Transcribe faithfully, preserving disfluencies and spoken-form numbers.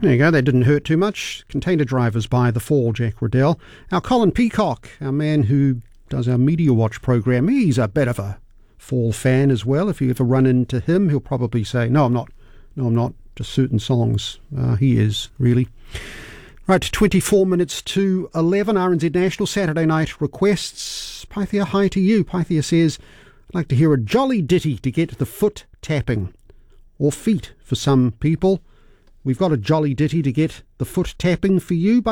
There you go, that didn't hurt too much. Container Drivers by The Fall, Jack Riddell. Our Colin Peacock, our man who does our Media Watch program, he's a bit of a Fall fan as well. If you ever run into him, he'll probably say, no, I'm not. No, I'm not. Just certain songs. Uh, he is, really. Right, twenty-four minutes to eleven, R N Z National Saturday Night Requests. Pythia, hi to you. Pythia says, I'd like to hear a jolly ditty to get the foot tapping. Or feet for some people. We've got a jolly ditty to get the foot tapping for you.